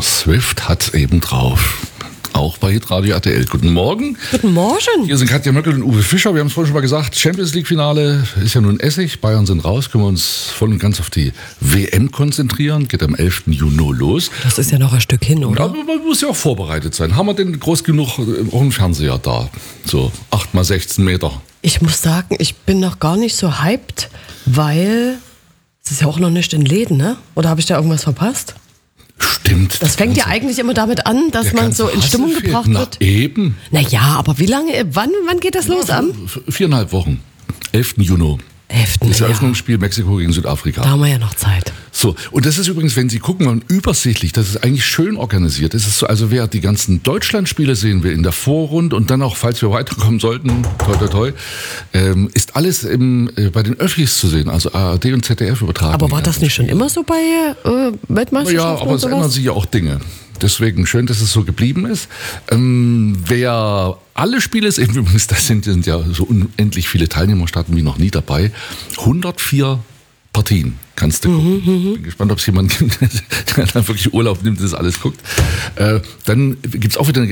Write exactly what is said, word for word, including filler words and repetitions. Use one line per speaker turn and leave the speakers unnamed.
Swift hat's eben drauf. Auch bei Hitradio R T L. Guten Morgen.
Guten Morgen.
Hier sind Katja Möckel und Uwe Fischer. Wir haben es vorhin schon mal gesagt, Champions League Finale ist ja nun Essig. Bayern sind raus. Können wir uns voll und ganz auf die W M konzentrieren. Geht am elften Juni los.
Das ist ja noch ein Stück hin, oder?
Aber man muss ja auch vorbereitet sein. Haben wir denn groß genug auch einen Fernseher da? So acht mal sechzehn Meter.
Ich muss sagen, ich bin noch gar nicht so hyped, weil es ist ja auch noch nicht in Läden, ne? Oder habe ich da irgendwas verpasst?
Stimmt.
Das fängt ja eigentlich immer damit an, dass
Der
man
ganze
so in
Hassel
Stimmung
fehlt.
gebracht
Na,
wird.
eben.
Naja, aber wie lange, wann, wann geht das los an?
Viereinhalb Wochen. elften Juni.
elften
Das
Ja.
Eröffnungsspiel Mexiko gegen Südafrika.
Da haben wir ja noch Zeit.
So, und das ist übrigens, wenn Sie gucken, mal übersichtlich, das ist eigentlich schön organisiert. Das ist so, also wer die ganzen Deutschlandspiele sehen will in der Vorrunde und dann auch, falls wir weiterkommen sollten, toi toi toi, ähm, ist alles im, äh, bei den Öffis zu sehen, also A R D und Z D F übertragen.
Aber war das nicht schon immer so bei äh, Weltmeisterschaften
Ja, aber
und
es ändern
sowas?
sich ja auch Dinge. Deswegen schön, dass es so geblieben ist. Ähm, wer alle Spiele sehen will, das sind, sind ja so unendlich viele Teilnehmer, starten wie noch nie dabei. hundertvier Partien kannst du gucken.
Mhm,
Bin gespannt, ob es jemanden gibt, der dann wirklich Urlaub nimmt und das alles guckt. Äh, dann gibt es auch wieder eine